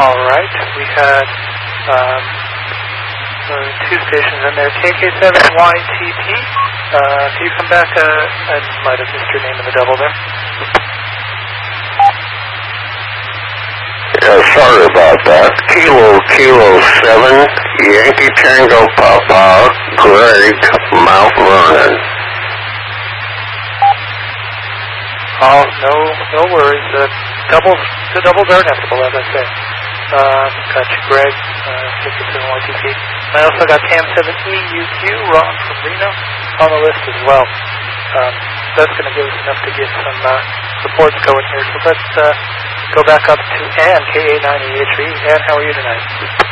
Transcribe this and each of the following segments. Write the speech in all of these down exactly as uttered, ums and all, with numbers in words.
All right. We had um, uh, two stations in there. K K seven Y T T. Uh, can you come back? Uh, I might have missed your name in the double there. Yeah, sorry about that. Kilo, Kilo seven, Yankee Tango Papa, Greg, Mount Vernon. Oh, no, no worries. Uh, double, the doubles are inevitable, as I say. Um, got you, Greg, uh, K K seven Y T T. I also got Cam seven E U Q, Ron from Reno, on the list as well. Um, that's going to give us enough to get some uh, reports going here. So let's uh, go back up to Ann, K A nine E H V. Ann, how are you tonight?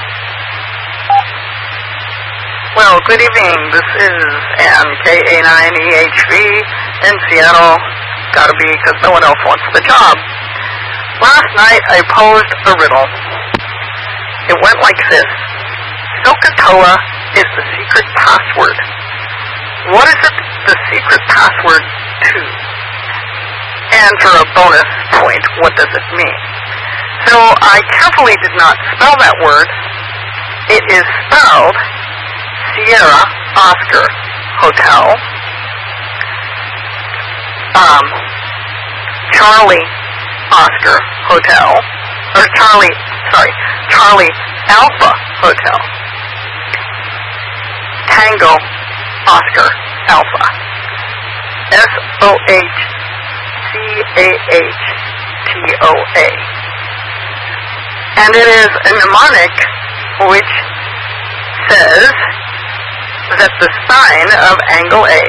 Well, good evening. This is Ann, K A nine E H V in Seattle. Gotta be, because no one else wants the job. Last night I posed a riddle. It went like this. SOHCAHTOA is the secret password. What is it the secret password to? And for a bonus point, what does it mean? So I carefully did not spell that word. It is spelled Sierra Oscar Hotel, um, Charlie Oscar Hotel, or Charlie, sorry, Charlie Alpha Hotel, Tango Oscar Alpha, S O H C A H T O A. And it is a mnemonic which says that the sine of angle A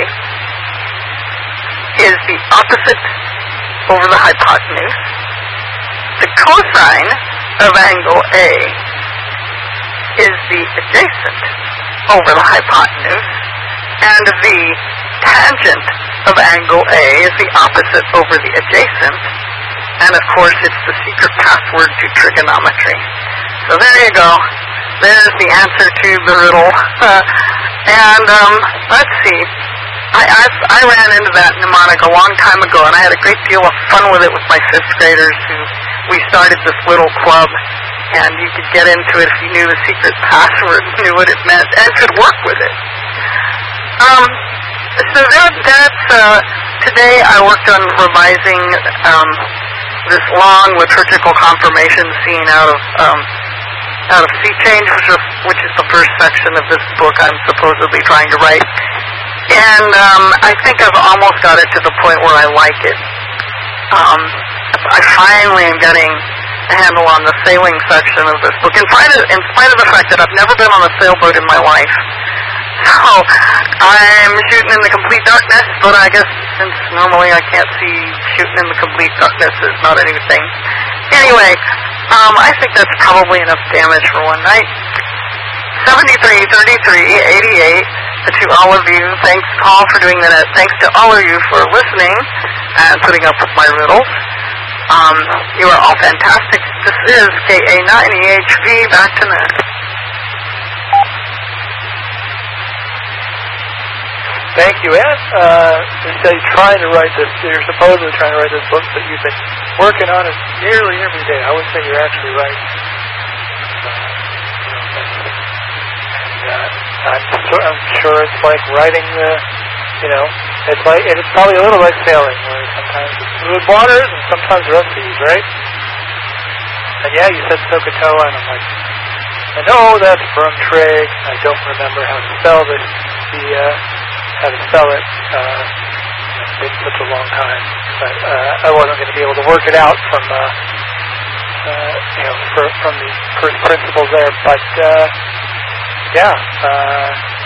is the opposite over the hypotenuse. The cosine of angle A is the adjacent over the hypotenuse, and the tangent of angle A is the opposite over the adjacent, and of course it's the secret password to trigonometry. So there you go. There's the answer to the riddle. Uh, and um, let's see. I, I've, I ran into that mnemonic a long time ago, and I had a great deal of fun with it with my fifth graders. Who we started this little club, and you could get into it if you knew the secret password, knew what it meant, and could work with it. Um, so that, that's, uh, today I worked on revising um, this long liturgical confirmation scene out of um, out of Sea Change, which is, which is the first section of this book I'm supposedly trying to write. And um, I think I've almost got it to the point where I like it. Um, I finally am getting a handle on the sailing section of this book, in spite of, in spite of the fact that I've never been on a sailboat in my life. So I'm shooting in the complete darkness, but I guess since normally I can't see, shooting in the complete darkness is not anything. Anyway, um, I think that's probably enough damage for one night. seventy-three thirty-three eighty-eight to all of you. Thanks, Paul, for doing that. Thanks to all of you for listening and putting up with my riddles. Um, you are all fantastic. This is K A nine E H V. Back to Nat. Thank you, Ann. Uh, you say trying to write this, you're supposedly trying to write this book, but you've been working on it nearly every day. I would say you're actually right. Uh, I'm, so, I'm sure it's like writing the, you know, it's like, it's probably a little like sailing, where sometimes it's smooth waters and sometimes rough seas, right? And yeah, you said SOHCAHTOA, and I'm like, I know that's from Trig. I don't remember how to spell this, the, uh, how to spell it. Uh, it's been such a long time, but uh, I wasn't going to be able to work it out from, uh, uh, you know, for, from the first principles there. But uh, yeah, uh,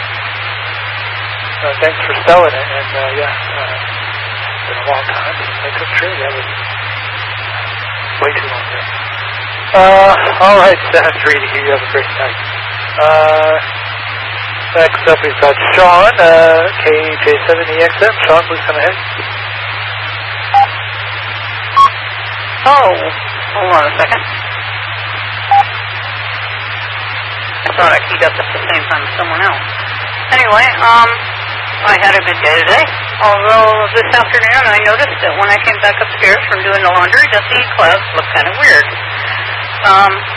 uh, thanks for spelling it. And uh, yeah, uh, it's been a long time since I took Trig. That was way too long ago. Uh, all right, seven three to you. You have a great night. Uh, Next up, we've got Sean, uh, K J seven E X M. Sean, please come ahead. Oh, hold on a second. I thought I keyed up at the same time as someone else. Anyway, um, I had a good day today. Although this afternoon I noticed that when I came back upstairs from doing the laundry that the clouds looked kind of weird. Um...